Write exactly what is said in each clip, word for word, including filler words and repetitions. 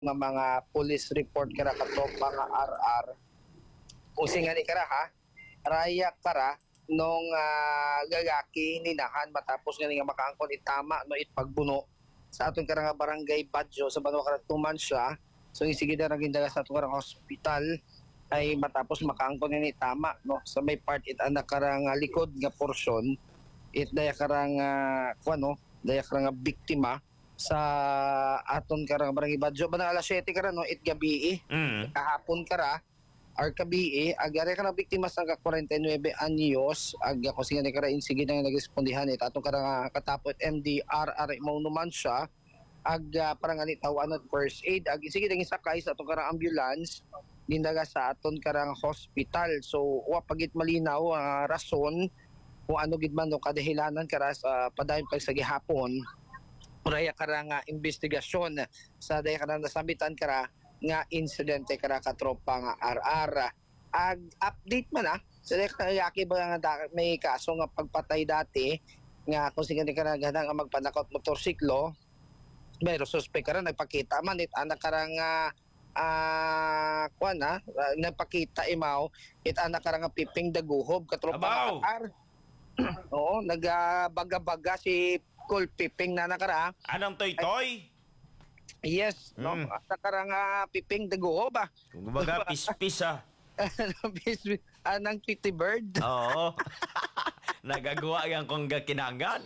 nga mga police report kara katropa nga R R usingan ni kara ha raya kara nung uh, gagaki ninahan matapos nga nga makaangkon itama no itpagbuno sa aton kara nga barangay Badjo sa Banwa kara tuman siya. So isige na rin daga sa aton kara hospital ay matapos makaangkon ni itama no sa may part it anak kara nga likod nga porsyon it daya kara nga kuno daya kara nga biktima sa aton karang barangay Badjo ba na alas siyete kara no it gabi Mm. kahapon kara or gabi agare kara biktima sa ka forty-nine anyos aga ko singa ni kara insige na nagrespondihan it atong kara katapot M D R R mo naman siya aga parang anit tawanan first aid ag sige nang isakay sa atong kara ambulance dindaga sa aton karang hospital. So wa pagit malinaw uh, rason kung ano gid man no kadahilanan kara sa padayon pag sa gihapon raya kara nga investigasyon sa daya kara nasambitan kara nga insidente kara katropa nga R R. Ag update man ah sa daya kara yaki ba nga may kaso nga pagpatay dati nga kung sige ni kara ganang nga magpanakot motorsiklo pero suspect kara nagpakita man it anak kara nga ah uh, kuan na uh, nagpakita imaw it anak kara nga piping daguhob katropa nga R R. Oo, nagabaga-baga si Cool Piping na nakara. Anong toy-toy? Yes, no. Mm. Nakara nga Piping daguho ba? Kumbaga, pis-pis ah. Anang Tweety Bird. Oo. Nagagawa yan kung kinangan.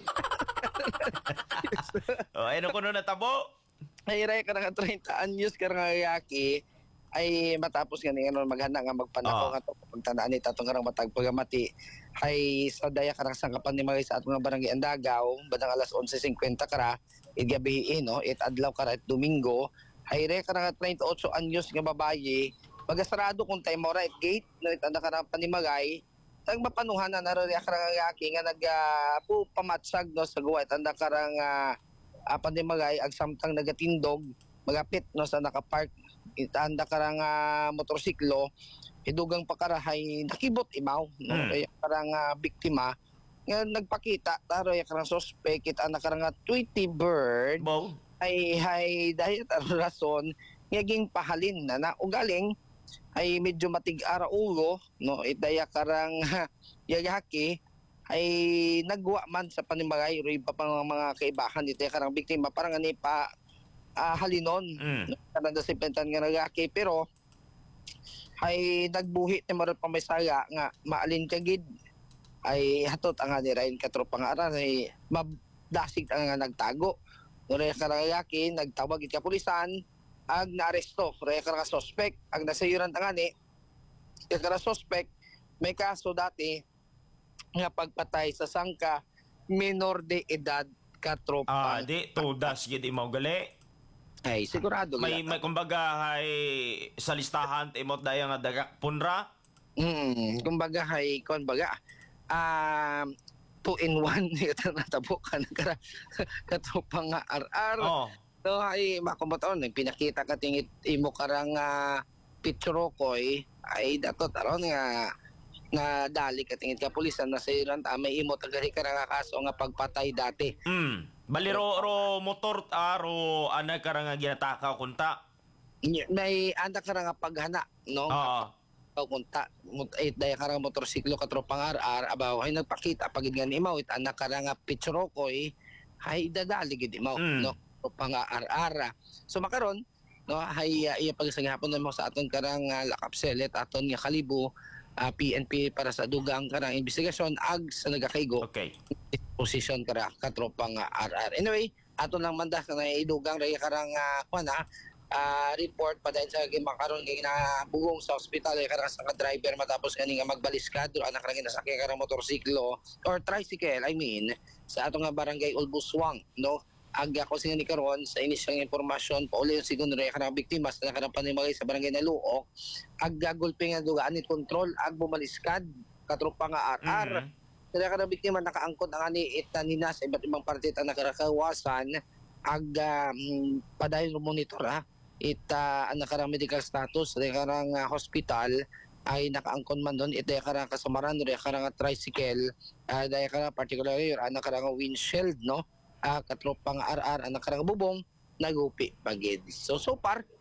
O, ano ko nun natabo? Ay, ray ka nga thirty anyos ka nga yaki ay matapos nga ni ano maghana nga magpanako oh. nga to pagtandaan ni tatong karang matag pagamati ay sa daya karang sangkapan ni mga sa atong barangay Andagaw badang alas eleven fifty kara igabihin no it adlaw kara it Domingo ay re karang thirty-eight anyos nga babaye magasarado kung tay mo right gate no it anda karang panimagay tag mapanuhan na naro karang yaki nga nag uh, pu pamatsag no sa guwa it anda karang uh, uh, panimagay ag samtang nagatindog magapit no sa nakapark itanda karang uh, motorsiklo idugang pakarahay nakibot imaw no hmm. kaya karang uh, biktima nga nagpakita taro ya karang suspect itanda karang uh, Tweety Bird Bo? ay hay dahil taro rason nga ging pahalin na na ugaling ay medyo matig-ara ulo no idaya karang yagaki ay nagwa man sa panimagay ro iba pang mga kaibahan dito karang biktima parang ani pa uh, halinon mm. kanang dasipentan nga nagaki pero ay nagbuhi ni maron pa may saya nga maalin kagid ay hatot ang ni Ryan katropa nga aran ay mabdasig ang nga nagtago ore karayaki nagtawag it kapulisan ag naaresto ore kara suspect ag nasayuran tangani kara suspect may kaso dati nga pagpatay sa sangka minor de edad katropa Ah, di tudas gid imaw gali. ay sigurado May, may kumbaga ay sa listahan imot daya nga daga punra. Mm, kumbaga hay kon baga um two in one ito natabo ka na kara katropa nga R R. Oh. So ay makumoton pinakita ka tingit imo karang uh, picture koy ay datot aron nga nga dali ka tingit ka pulisan na sayran ta may imo tagari ka nga kaso nga pagpatay dati. Mm. Baliro ro motor aro ana kara nga ginatakaw kunta. May anda ka nga paghana no. Oo. Pag kunta it daya karang motorsiklo katropang R R abaw ay nagpakita pagid nga ni imaw it anak karang picture koy hay dadali gid imaw mm. no katropang R R. So makaron no hay uh, iya pagsagihapon mo sa aton karang uh, lakapselet aton nga kalibo uh, P N P para sa dugang karang investigasyon ag sa nagakaygo. Okay. Position kara katropang uh, R R. Anyway, aton lang mandas na idugang ray karang uh, kuan na Uh, report pa dahil sa makaroon nga bugong sa ospital ay karang sa driver matapos kani nga magbaliskado anak lang nasakyan karang motorsiklo or tricycle I mean sa atong nga barangay Ulbuswang no aga ko singa ni karon sa inisyang impormasyon pauli yung segundo ray karang biktima sa karang panimagay sa barangay Naluok aga gulpe nga dugaan ni control ag bumaliskad katropa nga R R mm-hmm. Sa karang biktima nakaangkot ang ani itanina sa iba't ibang parte ang nakarakawasan ag um, padayon monitor ha ita uh, nakarang medical status sa karang uh, hospital ay nakaangkon man doon ita karang kasamaran ro karang tricycle uh, dahil karang particularly ana karang windshield no uh, katropang R R ana karang bubong nagupi pagid so so far